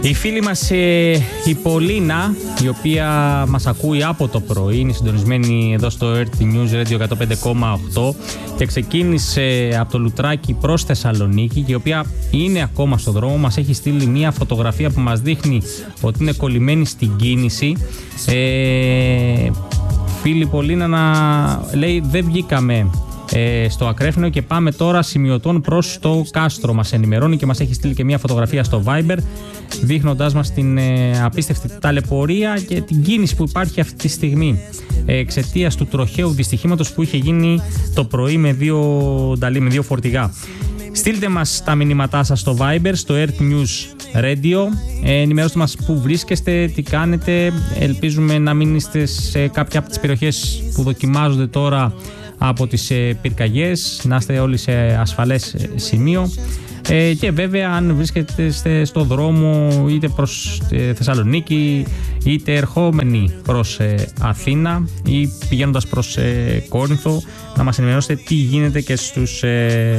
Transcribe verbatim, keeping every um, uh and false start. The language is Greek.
Η φίλη μας ε, η Πολίνα, η οποία μας ακούει από το πρωί, είναι συντονισμένη εδώ στο Earth News Radio εκατόν πέντε κόμμα οκτώ και ξεκίνησε από το Λουτράκι προς Θεσσαλονίκη και η οποία είναι ακόμα στο δρόμο. Μας έχει στείλει μια φωτογραφία που μας δείχνει ότι είναι κολλημένη στην κίνηση. Ε, φίλη Πολίνα να λέει δεν βγήκαμε Ε, στο Ακρέφνιο και πάμε τώρα σημειωτών προς το Κάστρο. Μας ενημερώνει και μας έχει στείλει και μια φωτογραφία στο Viber δείχνοντάς μας την ε, απίστευτη ταλαιπωρία και την κίνηση που υπάρχει αυτή τη στιγμή ε, εξαιτίας του τροχαίου δυστυχήματος που είχε γίνει το πρωί με δύο νταλή, με δύο φορτηγά. Στείλτε μας τα μηνύματά σας στο Viber, στο Earth News Radio. Ε, ενημερώστε μας που βρίσκεστε, τι κάνετε. Ελπίζουμε να μην είστε σε κάποια από τις περιοχές που δοκιμάζονται τώρα από τις ε, πυρκαγιές, να είστε όλοι σε ασφαλές ε, σημείο ε, και βέβαια αν βρίσκεστε στο δρόμο είτε προς ε, Θεσσαλονίκη είτε ερχόμενοι προς ε, Αθήνα ή πηγαίνοντας προς ε, Κόρινθο, να μας ενημερώσετε τι γίνεται και στους ε,